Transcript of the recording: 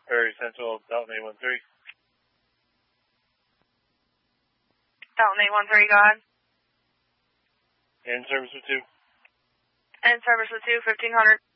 Prairie Central, Dalton 813. Dalton 813, go ahead. In service with 2. In service with 2, 1500.